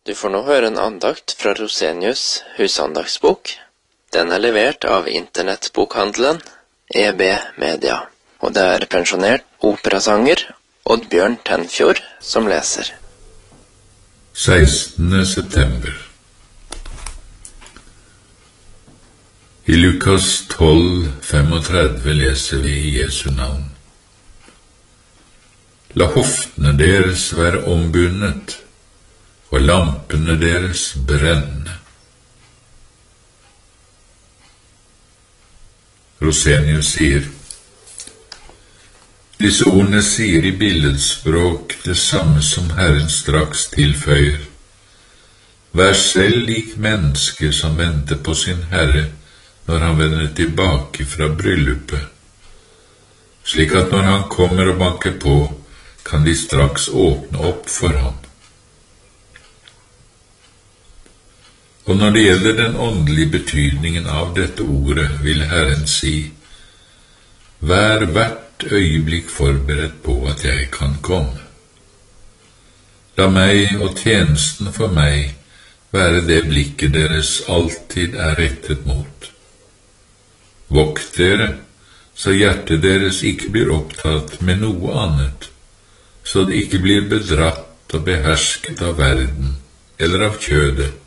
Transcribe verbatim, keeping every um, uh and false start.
Du får nå høre en andakt fra Rosenius husandagsbok. Den er levert av internettbokhandelen E B Media, og det er pensjonert operasanger Oddbjørn Tenfjord som leser. sekstende september. I Lukas tolv femogtredve leser vi i Jesu navn. La hoftene deres være ombundet, og lampene deres brenne. Rosenius sier, disse ordene sier i billedspråk det samme som Herren straks tilføyer. Vær selv lik mennesker som venter på sin Herre når han vender tilbake fra bryllupet, slik at når han kommer og banker på, kan de straks åpne opp for ham. Og når det gjelder den åndelige betydningen av dette ordet, vil Herren si, vær hvert øyeblikk forberedt på at jeg kan komme. La meg og tjenesten for meg være det blikket deres alltid er rettet mot. Vokt dere, så hjertet deres ikke blir opptatt med noe annet, så det ikke blir bedratt og behersket av verden eller av kjødet,